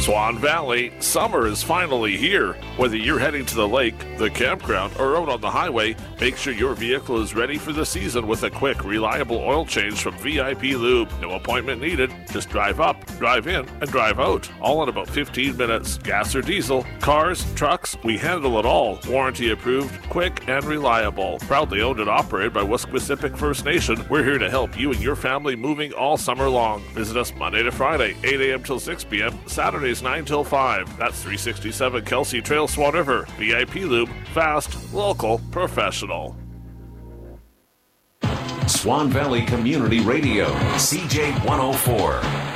Swan Valley, summer is finally here. Whether you're heading to the lake, the campground, or out on the highway, make sure your vehicle is ready for the season with a quick, reliable oil change from VIP Lube. No appointment needed. Just drive up, drive in, and drive out. All in about 15 minutes. Gas or diesel, cars, trucks, we handle it all. Warranty approved, quick, and reliable. Proudly owned and operated by Wesquisipic First Nation, we're here to help you and your family moving all summer long. Visit us Monday to Friday, 8 a.m. till 6 p.m., Saturdays 9 till 5. That's 367 Kelsey Trail, Swan River. VIP Lube, fast, local, professional. Swan Valley Community Radio, CJ 104.